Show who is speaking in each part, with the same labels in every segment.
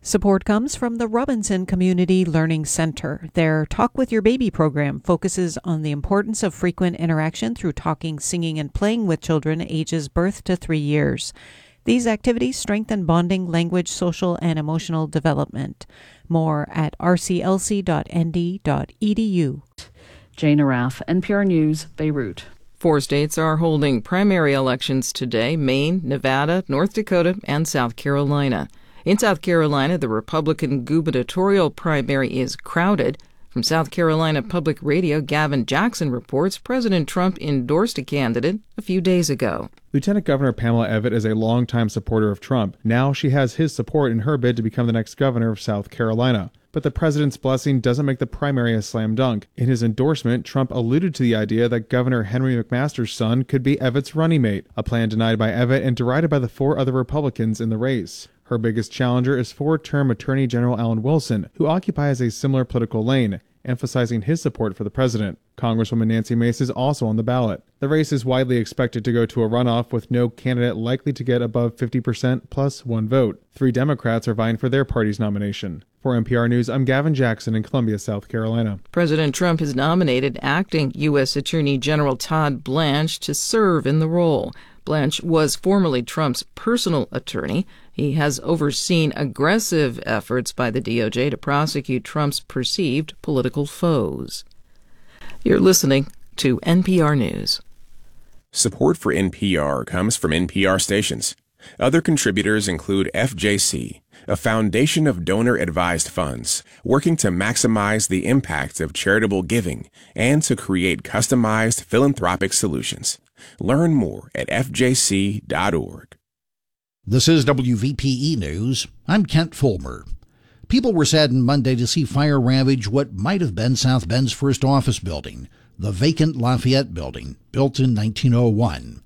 Speaker 1: Support comes from the Robinson Community Learning Center. Their Talk with Your Baby program focuses on the importance of frequent interaction through talking, singing, and playing with children ages birth to 3 years. These activities strengthen bonding, language, social, and emotional development. More at rclc.nd.edu.
Speaker 2: Jane Arath, NPR News, Beirut.
Speaker 3: 4 states are holding primary elections today: Maine, Nevada, North Dakota, and South Carolina. In South Carolina, the Republican gubernatorial primary is crowded. From South Carolina Public Radio, Gavin Jackson reports President Trump endorsed a candidate a few days ago.
Speaker 4: Lieutenant Governor Pamela Evette is a longtime supporter of Trump. Now she has his support in her bid to become the next governor of South Carolina. But the president's blessing doesn't make the primary a slam dunk. In his endorsement, Trump alluded to the idea that Governor Henry McMaster's son could be Evette's running mate, a plan denied by Evette and derided by the 4 other Republicans in the race. Her biggest challenger is 4-term Attorney General Alan Wilson, who occupies a similar political lane, emphasizing his support for the president. Congresswoman Nancy Mace is also on the ballot. The race is widely expected to go to a runoff, with no candidate likely to get above 50% plus 1 vote. 3 Democrats are vying for their party's nomination. For NPR News, I'm Gavin Jackson in Columbia, South Carolina.
Speaker 3: President Trump has nominated acting U.S. Attorney General Todd Blanche to serve in the role. Blanche was formerly Trump's personal attorney. He has overseen aggressive efforts by the DOJ to prosecute Trump's perceived political foes. You're listening to NPR News.
Speaker 5: Support for NPR comes from NPR stations. Other contributors include FJC, a foundation of donor-advised funds working to maximize the impact of charitable giving and to create customized philanthropic solutions. Learn more at fjc.org.
Speaker 6: This is WVPE News. I'm Kent Fulmer. People were saddened Monday to see fire ravage what might have been South Bend's first office building, the vacant Lafayette Building, built in 1901.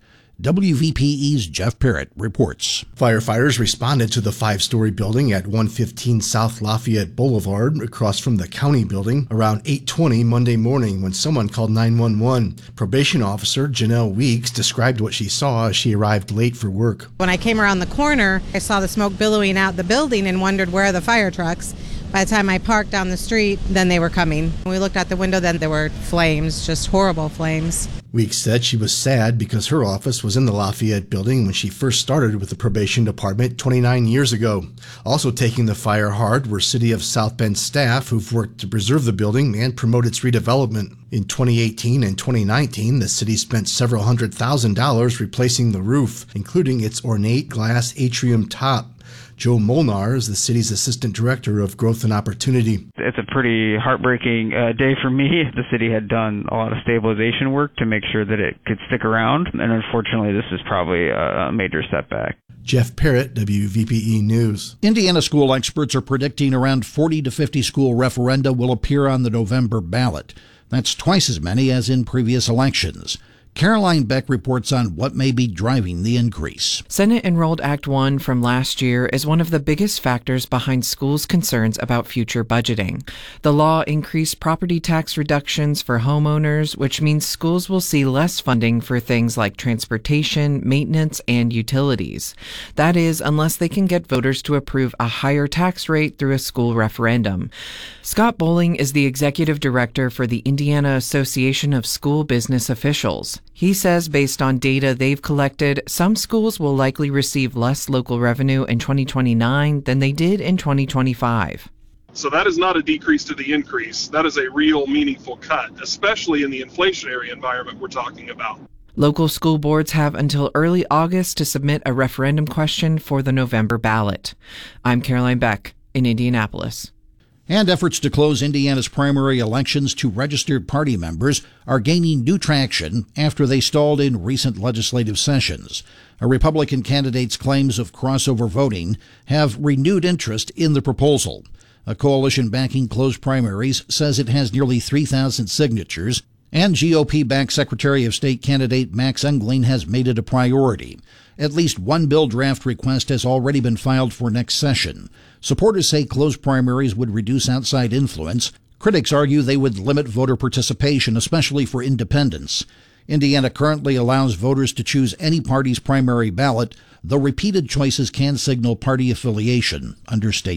Speaker 6: WVPE's Jeff Parrott reports.
Speaker 7: Firefighters responded to the 5-story building at 115 South Lafayette Boulevard across from the county building around 8:20 Monday morning when someone called 911. Probation officer Janelle Weeks described what she saw as she arrived late for work.
Speaker 8: When I came around the corner, I saw the smoke billowing out the building and wondered where are the fire trucks. By the time I parked down the street, then they were coming. When we looked out the window, then there were flames, just horrible flames.
Speaker 7: Weeks said she was sad because her office was in the Lafayette Building when she first started with the probation department 29 years ago. Also taking the fire hard were City of South Bend staff who've worked to preserve the building and promote its redevelopment. In 2018 and 2019, the city spent several $100,000 replacing the roof, including its ornate glass atrium top. Joe Molnar is the city's assistant director of growth and opportunity.
Speaker 9: It's a pretty heartbreaking day for me. The city had done a lot of stabilization work to make sure that it could stick around, and unfortunately this is probably a major setback.
Speaker 7: Jeff Parrott, WVPE News.
Speaker 6: Indiana school experts are predicting around 40 to 50 school referenda will appear on the November ballot. That's twice as many as in previous elections. Caroline Beck reports on what may be driving the increase.
Speaker 10: Senate Enrolled Act 1 from last year is one of the biggest factors behind schools' concerns about future budgeting. The law increased property tax reductions for homeowners, which means schools will see less funding for things like transportation, maintenance, and utilities. That is, unless they can get voters to approve a higher tax rate through a school referendum. Scott Bowling is the executive director for the Indiana Association of School Business Officials. He says based on data they've collected, some schools will likely receive less local revenue in 2029 than they did in 2025.
Speaker 11: So that is not a decrease to the increase. That is a real meaningful cut, especially in the inflationary environment we're talking about.
Speaker 10: Local school boards have until early August to submit a referendum question for the November ballot. I'm Caroline Beck in Indianapolis.
Speaker 6: And efforts to close Indiana's primary elections to registered party members are gaining new traction after they stalled in recent legislative sessions. A Republican candidate's claims of crossover voting have renewed interest in the proposal. A coalition backing closed primaries says it has nearly 3,000 signatures, and GOP-backed Secretary of State candidate Max Engling has made it a priority. At least one bill draft request has already been filed for next session. Supporters say closed primaries would reduce outside influence. Critics argue they would limit voter participation, especially for independents. Indiana currently allows voters to choose any party's primary ballot, though repeated choices can signal party affiliation under state